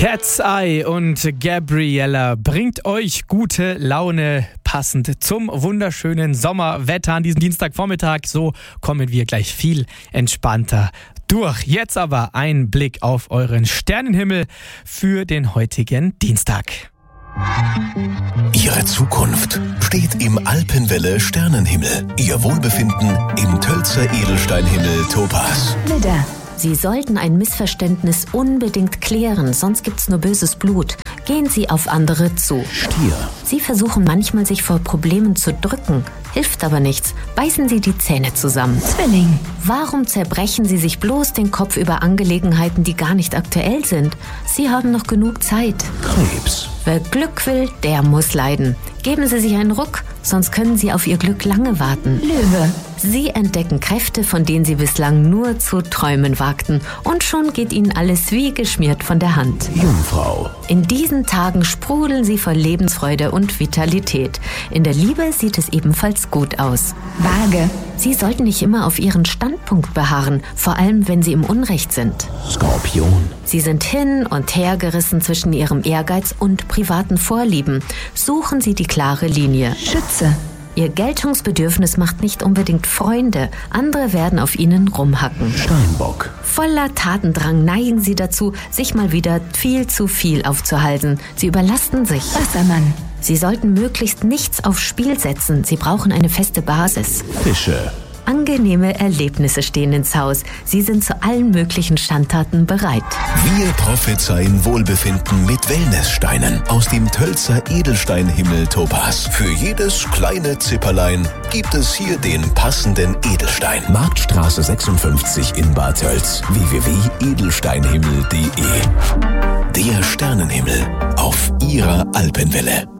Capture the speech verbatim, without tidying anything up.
Cat's Eye und Gabriella bringt euch gute Laune, passend zum wunderschönen Sommerwetter an diesem Dienstagvormittag. So kommen wir gleich viel entspannter durch. Jetzt aber ein Blick auf euren Sternenhimmel für den heutigen Dienstag. Ihre Zukunft steht im Alpenwelle Sternenhimmel. Ihr Wohlbefinden im Tölzer Edelsteinhimmel Topaz. Widder. Sie sollten ein Missverständnis unbedingt klären, sonst gibt's nur böses Blut. Gehen Sie auf andere zu. Stier. Sie versuchen manchmal, sich vor Problemen zu drücken. Hilft aber nichts. Beißen Sie die Zähne zusammen. Zwilling. Warum zerbrechen Sie sich bloß den Kopf über Angelegenheiten, die gar nicht aktuell sind? Sie haben noch genug Zeit. Krebs. Wer Glück will, der muss leiden. Geben Sie sich einen Ruck, sonst können Sie auf Ihr Glück lange warten. Löwe. Sie entdecken Kräfte, von denen Sie bislang nur zu träumen wagten. Und schon geht Ihnen alles wie geschmiert von der Hand. Jungfrau. In diesen Tagen sprudeln Sie vor Lebensfreude und Vitalität. In der Liebe sieht es ebenfalls gut aus. Waage. Sie sollten nicht immer auf Ihren Standpunkt beharren, vor allem wenn Sie im Unrecht sind. Skorpion. Sie sind hin und her gerissen zwischen Ihrem Ehrgeiz und privaten Vorlieben. Suchen Sie die klare Linie. Schütze. Ihr Geltungsbedürfnis macht nicht unbedingt Freunde. Andere werden auf Ihnen rumhacken. Steinbock. Voller Tatendrang neigen Sie dazu, sich mal wieder viel zu viel aufzuhalten. Sie überlasten sich. Wassermann. Sie sollten möglichst nichts aufs Spiel setzen. Sie brauchen eine feste Basis. Fische. Angenehme Erlebnisse stehen ins Haus. Sie sind zu allen möglichen Schandtaten bereit. Wir prophezeien Wohlbefinden mit Wellnesssteinen aus dem Tölzer Edelsteinhimmel Topaz. Für jedes kleine Zipperlein gibt es hier den passenden Edelstein. Marktstraße sechsundfünfzig in Bad Tölz. w w w punkt edelsteinhimmel punkt de. Der Sternenhimmel auf Ihrer Alpenwelle.